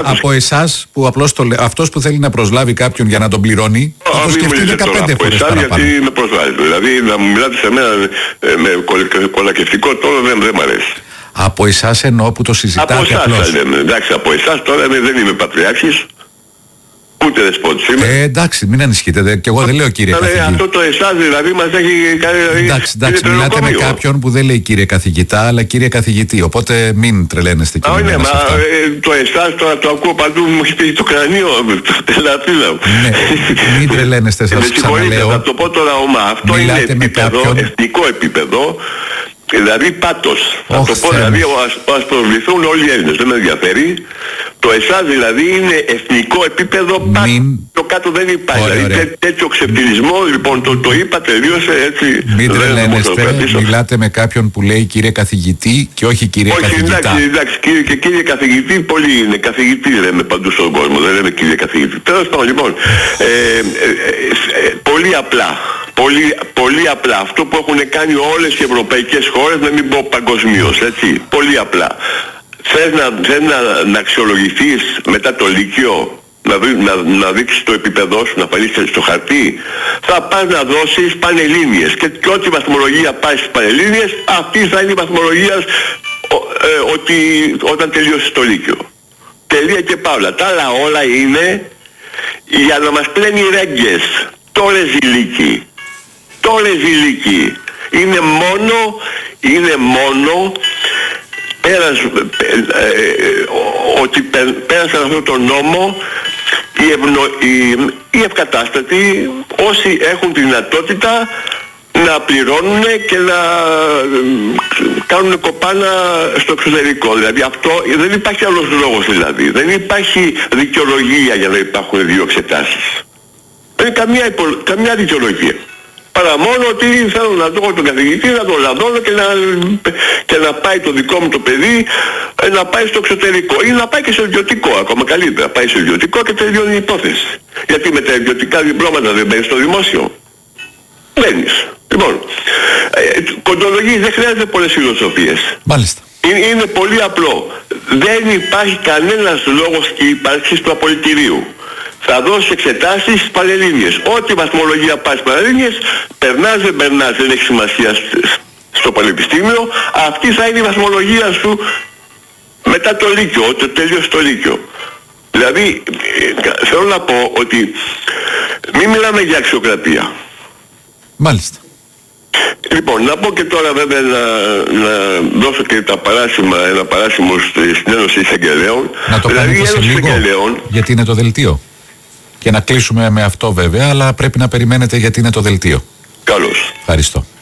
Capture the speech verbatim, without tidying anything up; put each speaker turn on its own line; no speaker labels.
από εσάς που απλώς το, αυτός που θέλει να προσλάβει κάποιον για να τον πληρώνει, θα το σκεφτεί δεκαπέντε φορές παραπάνω.
Γιατί με προσβάλλει. Δηλαδή να μου μιλάτε σε μένα με κολακευτικό τόνο δεν, δεν μ' αρέσει.
Από εσάς εννοώ που το συζητάτε
από εσάς,
απλώς.
λέμε, εντάξει, από εσάς τώρα δεν είμαι πατριάρχης. Ούτε δεσπότης είμαι.
Ε, εντάξει, μην ανησυχείτε. Και εγώ δεν λέω κύριε
δηλαδή,
καθηγητή.
αυτό το εσάς δηλαδή μας έχει κάνει.
Εντάξει, εντάξει, μιλάτε με κάποιον που δεν λέει κύριε καθηγητά, αλλά κύριε καθηγητή. Οπότε μην τρελαίνεστε και
μην. Ναι, μα ε, το εσάς τώρα το ακούω παντού, μου έχει πει το κρανίο, το τελατήλα μου.
Ναι, μην τρελαίνεστε, σας ξαναλέω.
Θα το πω τώρα ομά. Αυτό είναι επίπεδο, εθνικό επίπεδο. Δηλαδή πάτος, θα
oh,
το πω, δηλαδή ας, ας προβληθούν όλοι οι Έλληνες, δεν με ενδιαφέρει. Το εσάς δηλαδή είναι εθνικό επίπεδο,
Μην...
το κάτω δεν υπάρχει.
Ωραία,
δηλαδή
ωραία.
τέτοιο ξεφτυλισμό, λοιπόν το, το είπα, τελείωσε έτσι.
Μην τρελαίνεστε, μιλάτε με κάποιον που λέει κύριε καθηγητή και όχι κύριε
όχι,
καθηγητά.
Εντάξει, εντάξει, κύριε, και κύριε καθηγητή, πολλοί είναι καθηγητή λέμε παντού στον κόσμο, δεν λέμε κύριε καθηγητή. Τέλος πάντων, λοιπόν, ε, ε, ε, ε, πολύ απλά. Πολύ, πολύ απλά. Αυτό που έχουν κάνει όλες οι ευρωπαϊκές χώρες, να μην πω παγκοσμίως, έτσι. Πολύ απλά. Θες να, θες να, να αξιολογηθείς μετά το Λύκειο, να, να, να δείξεις το επίπεδό σου, να φανείς στο χαρτί, θα πας να δώσεις πανελλήνιες. Και, και ό,τι βαθμολογία πάει στις πανελλήνιες, αυτή θα είναι η βαθμολογία ε, ότι, όταν τελειώσεις το Λύκειο. Τελεία και παύλα. Τα άλλα όλα είναι για να μας πλένει ρέγγες. Το ρεζιλίκι. Το ρεζιλίκι είναι μόνο, είναι μόνο πέρας, ε, ε, ότι πε, πέρασαν αυτό το νόμο οι, ευνο, οι, οι ευκατάστατοι, όσοι έχουν τη δυνατότητα να πληρώνουν και να κάνουν κοπάνα στο εξωτερικό. Δηλαδή αυτό δεν υπάρχει άλλος λόγος δηλαδή. Δεν υπάρχει δικαιολογία για να υπάρχουν δύο εξετάσεις. Δεν είναι καμιά, υπο, καμιά δικαιολογία. Παρά μόνο ότι θέλω να δω τον καθηγητή, να τον λαδώνω και να, και να πάει το δικό μου το παιδί να πάει στο εξωτερικό ή να πάει και σε ιδιωτικό, ακόμα καλύτερα. Πάει σε ιδιωτικό και τελειώνει η υπόθεση. Γιατί με τα ιδιωτικά διπλώματα δεν μπαίνεις στο δημόσιο. Μπαίνεις. Λοιπόν, ε, κοντολογίες δεν χρειάζεται πολλές φιλοσοφίες.
Μάλιστα.
Είναι, είναι πολύ απλό. Δεν υπάρχει κανένας λόγος και ύπαρξης του απολυτηρίου. Θα δώσει εξετάσεις στις πανελλήνιες. Ό,τι βαθμολογία πάει στις πανελλήνιες, περνάς δεν περνάς, δεν έχει σημασία στο πανεπιστήμιο. Αυτή θα είναι η βαθμολογία σου μετά το Λύκειο, όταν τελειώσει το Λύκειο. Δηλαδή, θέλω να πω ότι μην μιλάμε για αξιοκρατία.
Μάλιστα.
Λοιπόν, να πω και τώρα βέβαια να, να δώσω και τα παράσημα, ένα παράσημο στην Ένωση Εισαγγελέων.
Να το
δηλαδή,
κάνετε σε λίγο, γιατί είναι το δελτίο. Και να κλείσουμε με αυτό βέβαια, αλλά πρέπει να περιμένετε γιατί είναι το δελτίο.
Καλώς.
Ευχαριστώ.